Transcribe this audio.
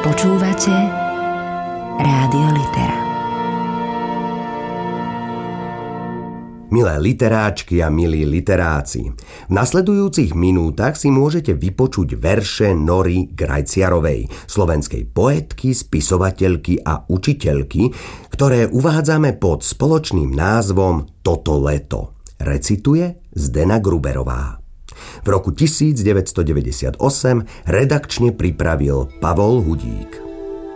Počúvate Rádio Litera. Milé literáčky a milí literáci, v nasledujúcich minútach si môžete vypočuť verše Nory Grajciarovej, slovenskej poetky, spisovateľky a učiteľky, ktoré uvádzame pod spoločným názvom Toto leto. Recituje Zdena Gruberová. V roku 1998 redakčne pripravil Pavol Hudík.